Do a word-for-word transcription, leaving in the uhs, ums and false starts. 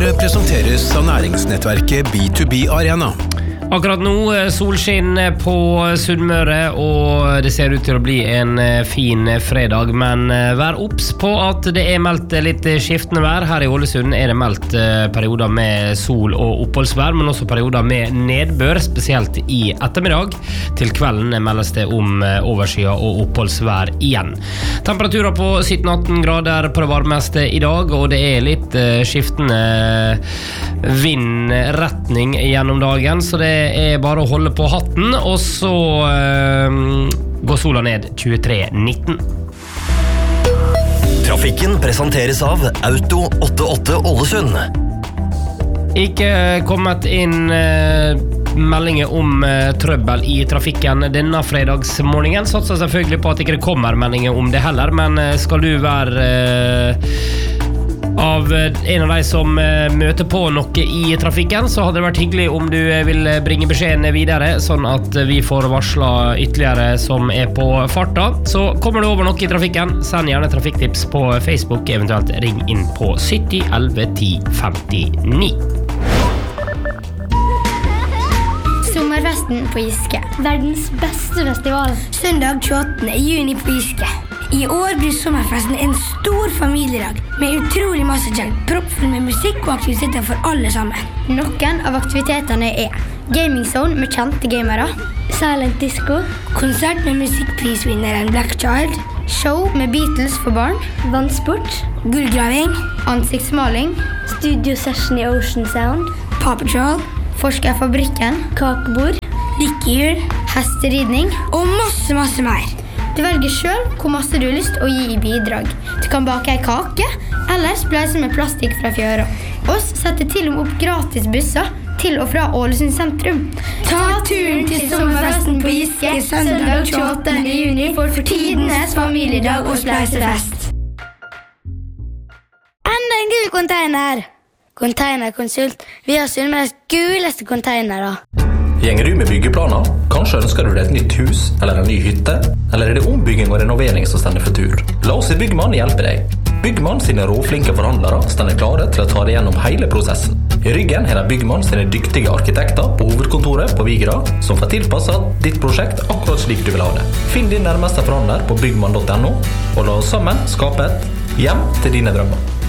Nyhetene presenteres av næringsnettverket B to B Arena. Akkurat nå solskinn på Sunnmøre, og det ser ut til å bli en fin fredag, men vær obs på at det er meldt litt skiftende vær. Her i Ålesund er det meldt perioder med sol og oppholdsvær, men også perioder med nedbør, spesielt i ettermiddag. Til kvelden meldes det om overskyet og oppholdsvær igjen. Temperaturer på sytten til atten grader på det varmeste i dag, og det er litt skiftende vindretning gjennom dagen, så det er bare å holde på hatten, og så øh, går sola ned tjuetre nitten. Trafikken presenteres av Auto åttiåtte Ålesund. Ikke kommet inn øh, meldinger om øh, trøbbel i trafikken denne fredagsmorgenen. Satser selvfølgelig på at ikke det kommer meldinger om det heller, men øh, skal du være øh, av en av de som møter på noe i trafikken, så hadde det vært hyggelig om du vil bringe beskjeden videre, sånn at vi får varslet ytterligere som er på farta. Så kommer du over noe i trafikken, send gjerne trafikktips på Facebook, eventuelt ring inn på sytti elleve ti femtini. Sommerfesten på Giske. Verdens beste festival. Søndag tjueåttende juni på Giske. I år blir sommerfesten en stor familiedag med utrolig masse kjent, proppfull med musikk og aktiviteter for alle sammen. Noen av aktivitetene er Gaming Zone med kjente gamere, Silent Disco, konsert med musikkprisvinneren Black Child, show med Beatles for barn, vannsport, gullgraving, ansiktsmaling, studio session i Ocean Sound, Paw Patrol, Forskerfabrikken, kakebord, lykkehjul, hesteridning og masse, masse mer. Du velger selv hvor masse du har lyst å gi i bidrag. Du kan bake en kake, eller spleise med plastikk fra fjøra. Oss setter til og med opp gratis busser til og fra Ålesund sentrum. Ta turen til sommerfesten på Giske søndag tjueåttende juni for tidenes familiedag og spleisefest. Enda en gul container! Containerkonsult. Vi har Sunnmøres guleste containere. Gjenger du med byggeplaner? Kanskje ønsker du deg et nytt hus eller en ny hytte? Eller er det ombygging og renovering som stender for tur? La oss i Byggmann hjelpe deg. Byggmann sine råflinke forhandlere stender klare til å ta deg gjennom hele prosessen. I ryggen har de Byggmann sine dyktige arkitekter på hovedkontoret på Vigra, som får tilpasset ditt prosjekt akkurat slik du vil ha det. Finn din nærmeste forhandler på byggmann punktum no, og la oss sammen skape et hjem til dine drømmer.